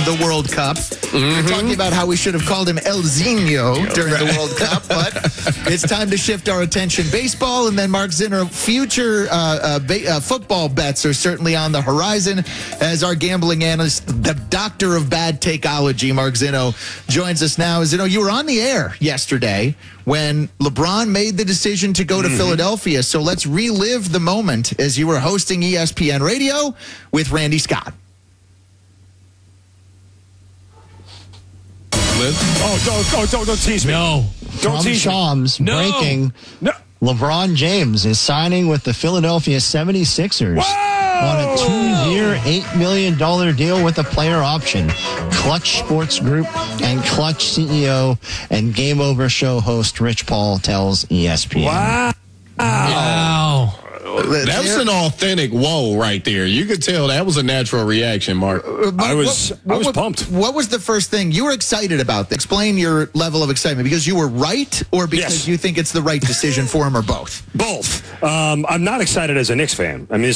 the World Cup. We're talking about how we should have called him El Zino during the World Cup, but it's time to shift our attention. Baseball, and then Mark Zinner, future football bets are certainly on the horizon as our gambling analyst, the doctor of bad takeology, Mark Zinno, joins us now. Zinno, you were on the air yesterday when LeBron made the decision to go to Philadelphia. So let's relive the moment as you were hosting ESPN Radio with Randy Scott. Don't tease me. No. Don't tease me. Shams breaking. No. LeBron James is signing with the Philadelphia 76ers on a 2-year, $8 million deal with a player option. Clutch Sports Group and Clutch CEO and Game Over show host Rich Paul tells ESPN. Wow. That was an authentic whoa right there. You could tell that was a natural reaction, Mark. I was pumped. What was the first thing you were excited about? Explain your level of excitement. Because you were right, or because you think it's the right decision for him, or both? Both. I'm not excited as a Knicks fan. I mean,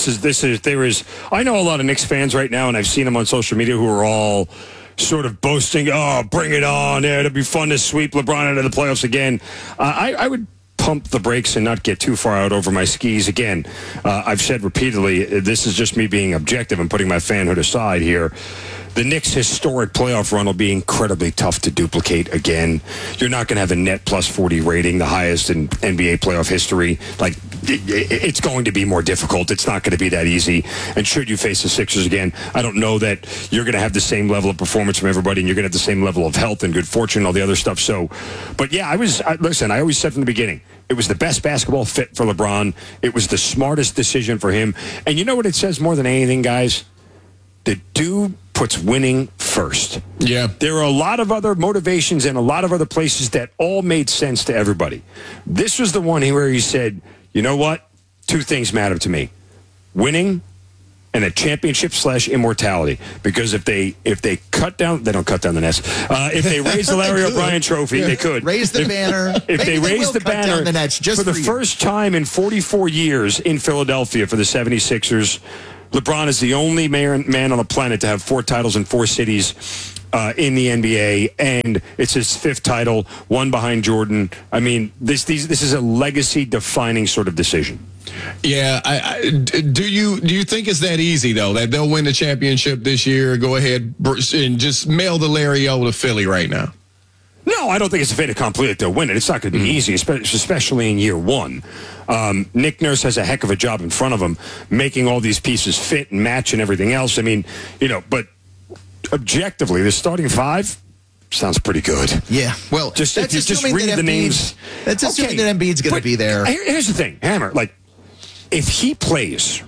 I know a lot of Knicks fans right now, and I've seen them on social media who are all sort of boasting, oh, bring it on. Yeah, it'll be fun to sweep LeBron out of the playoffs again. I would pump the brakes and not get too far out over my skis. Again, I've said repeatedly, this is just me being objective and putting my fanhood aside here. The Knicks' historic playoff run will be incredibly tough to duplicate again. You're not going to have a net plus 40 rating, the highest in NBA playoff history. Like, it's going to be more difficult. It's not going to be that easy. And should you face the Sixers again, I don't know that you're going to have the same level of performance from everybody, and you're going to have the same level of health and good fortune and all the other stuff. So, but yeah, listen, I always said from the beginning, it was the best basketball fit for LeBron. It was the smartest decision for him. And you know what it says more than anything, guys? The dude puts winning first. Yeah. There are a lot of other motivations and a lot of other places that all made sense to everybody. This was the one where he said, you know what? Two things matter to me. Winning and a championship / immortality. Because if they cut down, they don't cut down the nets. If they raise the Larry O'Brien trophy, they could. Raise the banner. If they raise the cut banner down the nets just for the first time in 44 years in Philadelphia for the 76ers, LeBron is the only man on the planet to have 4 titles in 4 cities in the NBA, and it's his 5th title, one behind Jordan. I mean, this is a legacy-defining sort of decision. Yeah, do you think it's that easy though, that they'll win the championship this year? Go ahead and just mail the Larry O to Philly right now. No, I don't think it's a fait accompli that they'll win it. It's not going to be easy, especially in year one. Nick Nurse has a heck of a job in front of him, making all these pieces fit and match and everything else. I mean, but objectively, the starting 5 sounds pretty good. Yeah, well, if you just read the names. That's assuming that Embiid's going to be there. Here's the thing, Hammer. Like, if he plays,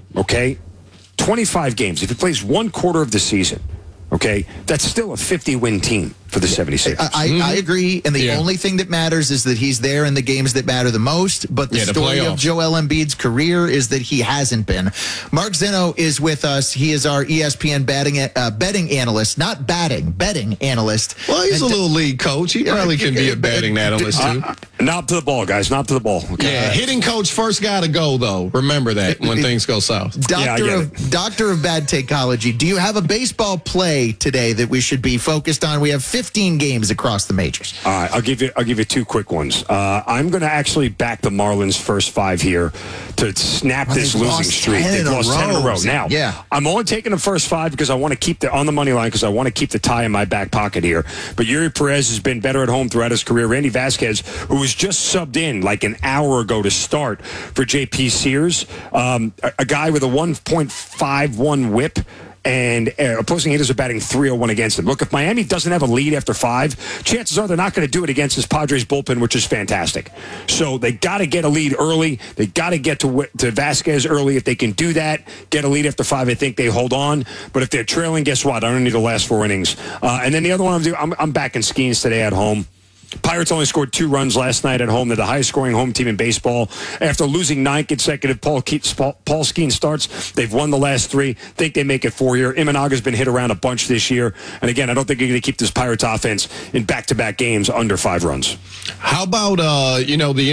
25 games, if he plays 1 quarter of the season, that's still a 50-win team for the 76ers. I agree, and the only thing that matters is that he's there in the games that matter the most, but the story of Joel Embiid's career is that he hasn't been. Mark Zinno is with us. He is our ESPN betting analyst, not betting analyst. Well, he's a little league coach. He probably can be a betting analyst, too. Knob to the ball, guys. Knob to the ball. Yeah, hitting coach first got to go, though. Remember that when things go south. Doctor of bad takeology, do you have a baseball play today that we should be focused on? We have 15 games across the majors. All right, I'll give you 2 quick ones. I'm going to actually back the Marlins' first 5 here to snap this losing streak. They've lost 10 in a row. Now, I'm only taking the first 5 because I want to keep on the money line because I want to keep the tie in my back pocket here. But Yuri Perez has been better at home throughout his career. Randy Vasquez, who was just subbed in like an hour ago to start for J.P. Sears, a guy with a 1.51 whip, and opposing hitters are batting .301 against him. Look, if Miami doesn't have a lead after 5, chances are they're not going to do it against this Padres bullpen, which is fantastic. So they got to get a lead early. They got to get to Vasquez early. If they can do that, get a lead after 5, I think they hold on. But if they're trailing, guess what? I don't need the last 4 innings. And then the other one I'm backing Skeens today at home. Pirates only scored 2 runs last night at home. They're the highest-scoring home team in baseball. After losing 9 consecutive Paul Skeens starts, they've won the last 3. Think they make it 4 here. Imanaga's been hit around a bunch this year. And again, I don't think you're going to keep this Pirates offense in back-to-back games under 5 runs. How about, the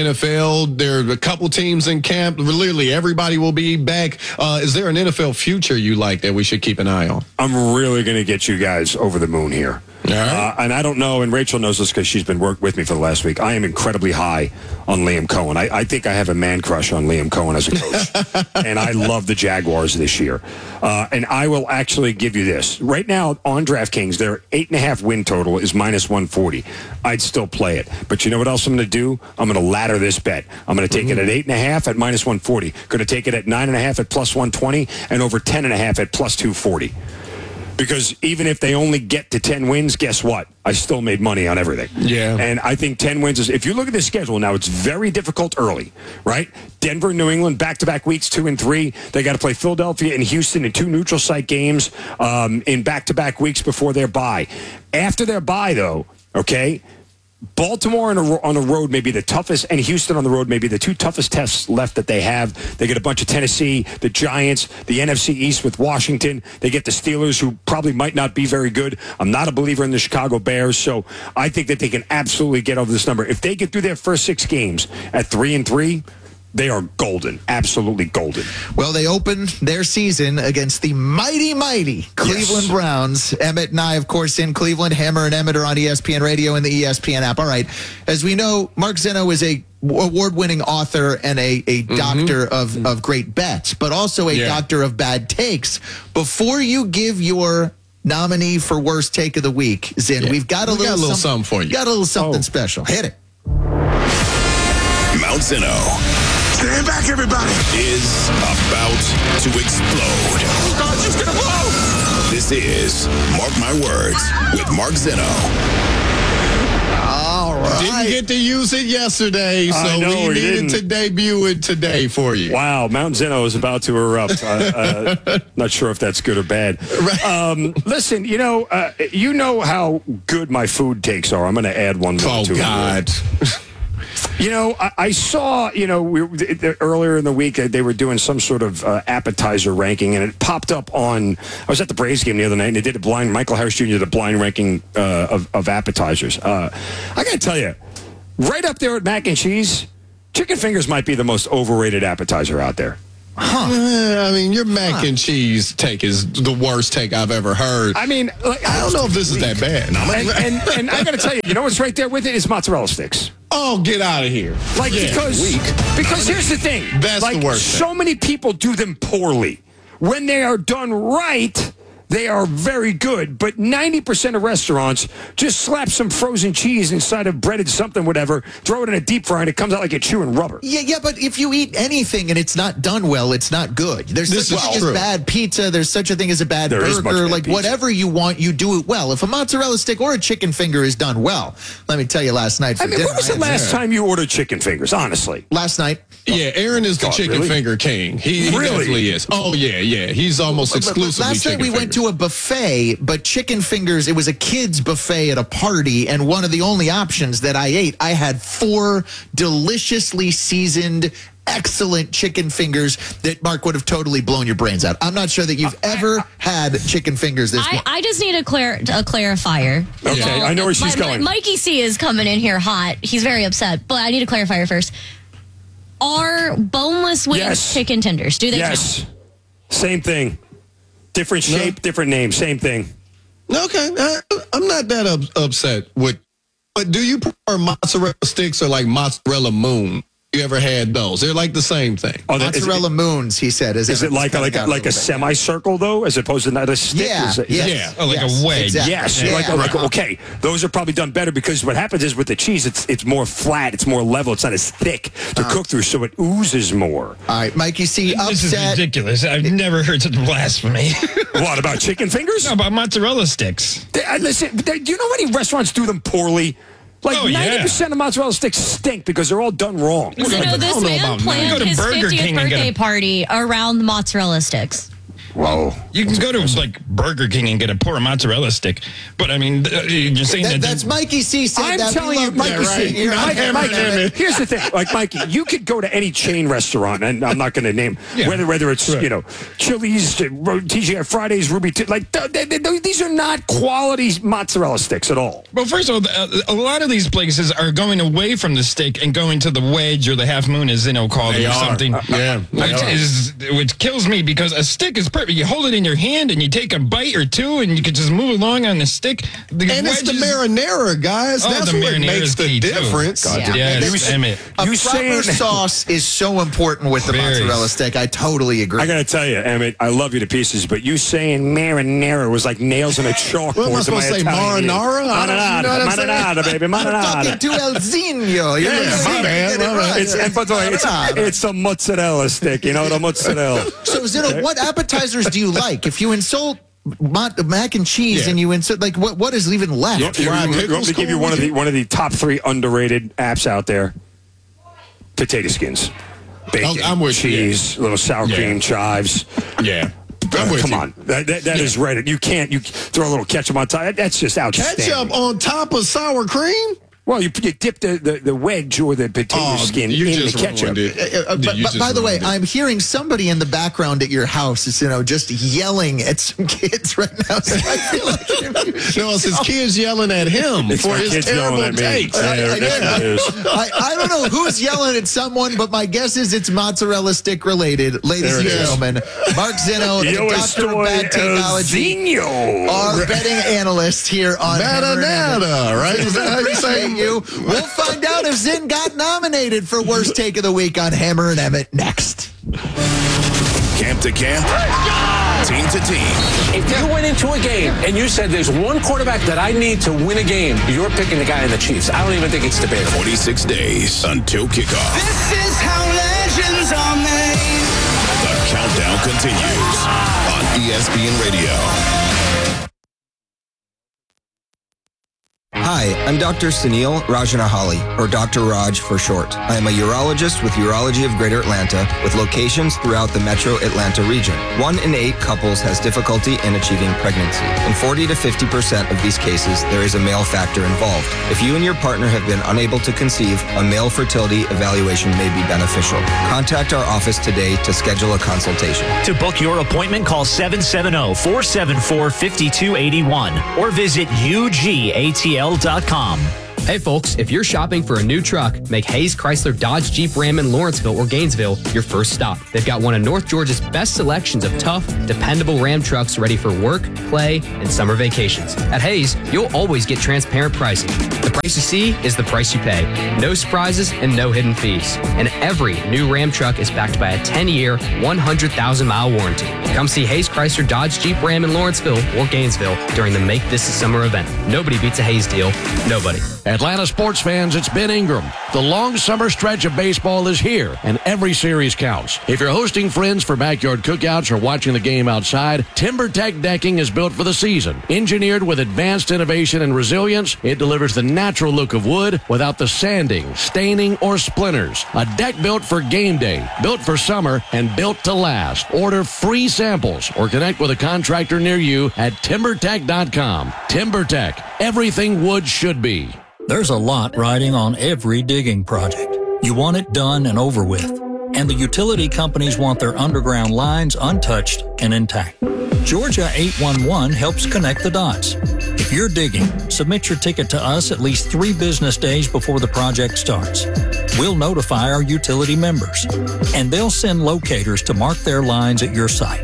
NFL? There are a couple teams in camp. Literally, everybody will be back. Is there an NFL future you like that we should keep an eye on? I'm really going to get you guys over the moon here. All right. And I don't know, and Rachel knows this because she's been worked with me for the last week. I am incredibly high on Liam Cohen. I think I have a man crush on Liam Cohen as a coach. And I love the Jaguars this year. And I will actually give you this. Right now on DraftKings, their 8.5 win total is minus 140. I'd still play it. But you know what else I'm going to do? I'm going to ladder this bet. I'm going to take it at 8.5 at minus 140. Going to take it at 9.5 at plus 120 and over 10.5 at plus 240. Because even if they only get to 10 wins, guess what? I still made money on everything. Yeah. And I think 10 wins is, if you look at the schedule now, it's very difficult early, right? Denver, New England, back-to-back weeks, 2 and 3. They got to play Philadelphia and Houston in 2 neutral site games in back-to-back weeks before their bye. After their bye, though, okay, Baltimore on the road may be the toughest, and Houston on the road may be the 2 toughest tests left that they have. They get a bunch of Tennessee, the Giants, the NFC East with Washington. They get the Steelers, who probably might not be very good. I'm not a believer in the Chicago Bears, so I think that they can absolutely get over this number. If they get through their first 6 games at 3-3, they are golden, absolutely golden. Well, they opened their season against the mighty Cleveland Browns. Emmett and I, of course, in Cleveland. Hammer and Emmett are on ESPN Radio and the ESPN app. All right. As we know, Mark Zeno is a award-winning author and a doctor of great bets, but also a doctor of bad takes. Before you give your nominee for worst take of the week, Zin, we've got a little something for you. Got a little something special. Hit it. Mount Zeno. Stand back, everybody. Is about to explode. Oh, God, she's going to blow. This is Mark My Words with Mark Zeno. All right. Didn't get to use it yesterday, so we needed to debut it today for you. Wow, Mount Zeno is about to erupt. Not sure if that's good or bad. Listen, you know how good my food takes are. I'm going to add one more to it. Oh, God. I saw, earlier in the week, they were doing some sort of appetizer ranking, and it popped up on, I was at the Braves game the other night, and they did Michael Harris Jr. did a blind ranking of appetizers. I got to tell you, right up there at mac and cheese, chicken fingers might be the most overrated appetizer out there. I mean, your mac and cheese take is the worst take I've ever heard. I mean, I don't know if this is that bad. And I got to tell you, what's right there with it is mozzarella sticks. Oh, get out of here. Because here's the thing. That's the worst thing. So many people do them poorly. When they are done right, they are very good. But 90% of restaurants just slap some frozen cheese inside of breaded something, whatever, throw it in a deep fryer, and it comes out like you're chewing rubber. Yeah, but if you eat anything and it's not done well, it's not good. There's such a thing as bad pizza. There's such a thing as a bad burger. Like, whatever you want, you do it well. If a mozzarella stick or a chicken finger is done well, let me tell you, last night for dinner. When was the last time you ordered chicken fingers, honestly? Last night. Yeah, Aaron is the chicken finger king. He definitely is. Oh, yeah. He's almost exclusively last night chicken we went to a buffet, but chicken fingers, it was a kid's buffet at a party, and one of the only options that I ate, I had 4 deliciously seasoned, excellent chicken fingers that, Mark, would have totally blown your brains out. I'm not sure that you've ever had chicken fingers this way. I just need a clarifier. Okay, I know where she's going. Mikey C is coming in here hot. He's very upset, but I need a clarifier first. Are boneless wings chicken tenders? Do they count? Same thing. Different shape, different name, same thing. Okay, I'm not that upset with. But do you prefer mozzarella sticks or like mozzarella moon? You ever had those? They're like the same thing. Oh, mozzarella moons, he said. Is it like a semicircle though, as opposed to not a stick? Yeah, like a wedge. Exactly. Yes, okay. Those are probably done better because what happens is with the cheese, it's more flat, it's more level, it's not as thick to cook through, so it oozes more. All right, Mike, you see, this is ridiculous. I've never heard such blasphemy. What about chicken fingers? No, about mozzarella sticks. Listen, do you know how many restaurants do them poorly? Like 90% of mozzarella sticks stink because they're all done wrong. This man planned his 50th birthday party around mozzarella sticks. Whoa. You can go to like Burger King and get a poor mozzarella stick, but I mean, you're saying That's Mikey C said I'm that. telling you, Mikey C. Mikey, here's the thing. Like, Mikey, you could go to any chain restaurant, and I'm not going to name whether it's Chili's, TGI Fridays, Ruby. These are not quality mozzarella sticks at all. Well, first of all, a lot of these places are going away from the steak and going to the wedge or the half moon, as Zeno called it, or something. Which kills me because a stick is perfect. You hold it in your hand and you take a bite or two, and you can just move along on the stick. And it's the marinara, guys. That's what makes the difference. A proper sauce is so important with the mozzarella stick. I totally agree. I got to tell you, Emmett, I love you to pieces, but you saying marinara was like nails in a chalkboard. What am I supposed to say, marinara? Marinara, baby, marinara. I'm talking to El Zino. My bad. And by the way, it's a mozzarella stick, the mozzarella. So, Zeno, what appetizers do you like? If you insult mac and cheese and you insult, like, what is even left? You want me to give you one of the top 3 underrated apps out there? Potato skins. Bacon, I'm with cheese, little sour cream, chives. Yeah. Come on. That is right. You throw a little ketchup on top. That's just outstanding. Ketchup on top of sour cream? Well, you dip the wedge or the potato skin in the ketchup. But by the way, I'm hearing somebody in the background at your house is, just yelling at some kids right now. So I feel like no, it's his kids yelling at him for his terrible takes. I don't know who's yelling at someone, but my guess is it's mozzarella stick related. Ladies and gentlemen, Mark Zeno, the doctor of bad technology, our betting analyst here on Nada, right? Is that how you say? We'll find out if Zin got nominated for Worst Take of the Week on Hammer and Emmett next. Camp to camp, team to team. If you went into a game and you said there's one quarterback that I need to win a game, you're picking the guy in the Chiefs. I don't even think it's debatable. 46 days until kickoff. This is how legends are made. The countdown continues on ESPN Radio. Hi, I'm Dr. Sunil Rajanahali, or Dr. Raj for short. I am a urologist with Urology of Greater Atlanta, with locations throughout the metro Atlanta region. 1 in 8 couples has difficulty in achieving pregnancy. In 40 to 50% of these cases, there is a male factor involved. If you and your partner have been unable to conceive, a male fertility evaluation may be beneficial. Contact our office today to schedule a consultation. To book your appointment, call 770-474-5281 or visit UGATL.com. Hey folks, if you're shopping for a new truck, make Hayes Chrysler Dodge Jeep Ram in Lawrenceville or Gainesville your first stop. They've got one of North Georgia's best selections of tough, dependable Ram trucks ready for work, play, and summer vacations. At Hayes, you'll always get transparent pricing. The price you see is the price you pay. No surprises and no hidden fees. And every new Ram truck is backed by a 10-year, 100,000-mile warranty. Come see Hayes Chrysler Dodge Jeep Ram in Lawrenceville or Gainesville during the Make This a Summer event. Nobody beats a Hayes deal. Nobody. Atlanta sports fans, it's Ben Ingram. The long summer stretch of baseball is here, and every series counts. If you're hosting friends for backyard cookouts or watching the game outside, TimberTech decking is built for the season. Engineered with advanced innovation and resilience, it delivers the natural look of wood without the sanding, staining, or splinters. A deck built for game day, built for summer, and built to last. Order free samples or connect with a contractor near you at TimberTech.com. TimberTech, everything wood should be. There's a lot riding on every digging project. You want it done and over with. And the utility companies want their underground lines untouched and intact. Georgia 811 helps connect the dots. If you're digging, submit your ticket to us at least 3 business days before the project starts. We'll notify our utility members, and they'll send locators to mark their lines at your site.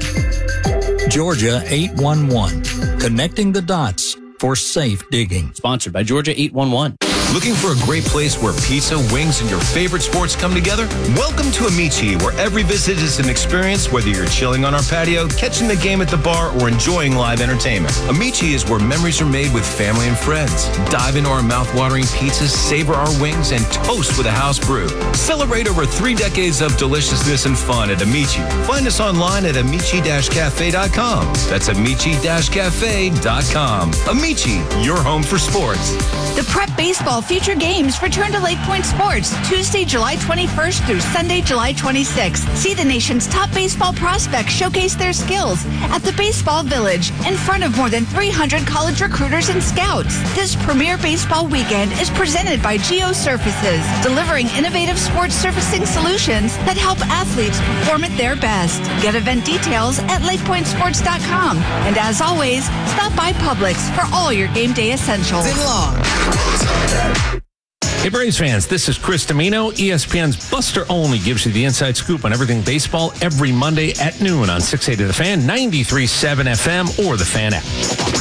Georgia 811, connecting the dots for safe digging. Sponsored by Georgia 811. Looking for a great place where pizza, wings, and your favorite sports come together? Welcome to Amici, where every visit is an experience, whether you're chilling on our patio, catching the game at the bar, or enjoying live entertainment. Amici is where memories are made with family and friends. Dive into our mouth-watering pizzas, savor our wings, and toast with a house brew. Celebrate over 3 decades of deliciousness and fun at Amici. Find us online at amici-cafe.com. That's amici-cafe.com. Amici, your home for sports. The Prep Baseball baseball future games return to Lake Point Sports Tuesday, July 21st through Sunday, July 26th. See the nation's top baseball prospects showcase their skills at the Baseball Village in front of more than 300 college recruiters and scouts. This premier baseball weekend is presented by Geo Surfaces, delivering innovative sports surfacing solutions that help athletes perform at their best. Get event details at lakepointsports.com. And as always, stop by Publix for all your game day essentials. Hey, Braves fans, this is Chris Domino. ESPN's Buster Olney gives you the inside scoop on everything baseball every Monday at noon on 680 The Fan, 93.7 FM, or the Fan app.